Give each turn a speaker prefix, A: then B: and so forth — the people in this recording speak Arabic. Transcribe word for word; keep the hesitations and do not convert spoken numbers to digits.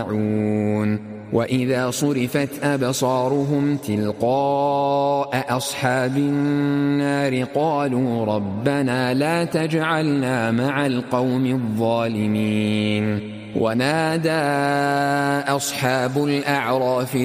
A: وإذا صرفت أبصارهم تلقاء أصحاب النار قالوا ربنا لا تجعلنا مع القوم الظالمين ونادى أصحاب الأعراف